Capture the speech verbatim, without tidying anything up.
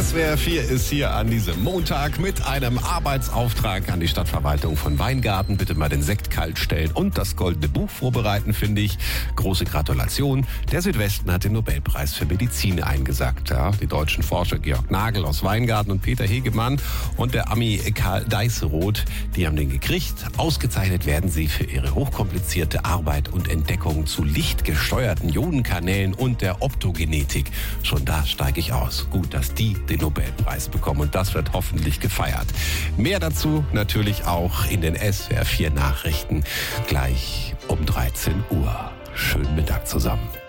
S W R vier ist hier an diesem Montag mit einem Arbeitsauftrag an die Stadtverwaltung von Weingarten. Bitte mal den Sekt kalt stellen und das Goldene Buch vorbereiten, finde ich. Große Gratulation. Der Südwesten hat den Nobelpreis für Medizin eingesackt. Ja, die deutschen Forscher Georg Nagel aus Weingarten und Peter Hegemann und der Ami Karl Deisseroth, die haben den gekriegt. Ausgezeichnet werden sie für ihre hochkomplizierte Arbeit und Entdeckung zu lichtgesteuerten Ionenkanälen und der Optogenetik. Schon da steige ich aus. Gut, dass die den Nobelpreis bekommen und das wird hoffentlich gefeiert. Mehr dazu natürlich auch in den S W R vier Nachrichten gleich um dreizehn Uhr. Schönen Mittag zusammen.